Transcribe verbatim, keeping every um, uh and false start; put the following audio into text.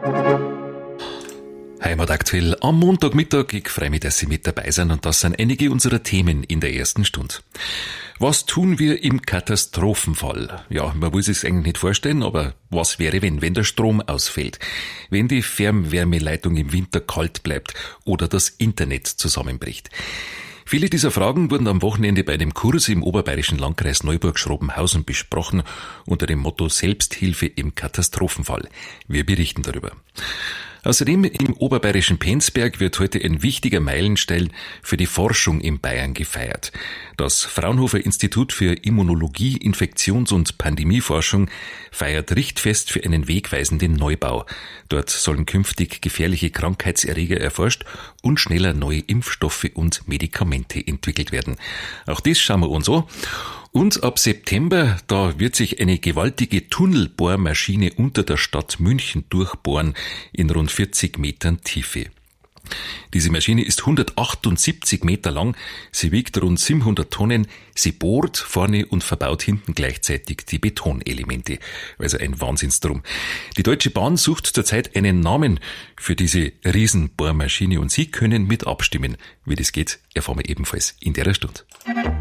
Heimat aktuell am Montagmittag. Ich freue mich, dass Sie mit dabei sind, und das sind einige unserer Themen in der ersten Stunde. Was tun wir im Katastrophenfall? Ja, man will sich's eigentlich nicht vorstellen, aber was wäre, wenn, wenn der Strom ausfällt, wenn die Fernwärmeleitung im Winter kalt bleibt oder das Internet zusammenbricht? Viele dieser Fragen wurden am Wochenende bei einem Kurs im oberbayerischen Landkreis Neuburg-Schrobenhausen besprochen, unter dem Motto Selbsthilfe im Katastrophenfall. Wir berichten darüber. Außerdem im oberbayerischen Penzberg wird heute ein wichtiger Meilenstein für die Forschung in Bayern gefeiert. Das Fraunhofer Institut für Immunologie, Infektions- und Pandemieforschung feiert Richtfest für einen wegweisenden Neubau. Dort sollen künftig gefährliche Krankheitserreger erforscht und schneller neue Impfstoffe und Medikamente entwickelt werden. Auch das schauen wir uns an. Und ab September, da wird sich eine gewaltige Tunnelbohrmaschine unter der Stadt München durchbohren in rund vierzig Metern Tiefe. Diese Maschine ist hundertachtundsiebzig Meter lang, sie wiegt rund siebenhundert Tonnen, sie bohrt vorne und verbaut hinten gleichzeitig die Betonelemente. Also ein Wahnsinnsdrum. Die Deutsche Bahn sucht zurzeit einen Namen für diese Riesenbohrmaschine und Sie können mit abstimmen. Wie das geht, erfahren wir ebenfalls in der Stunde.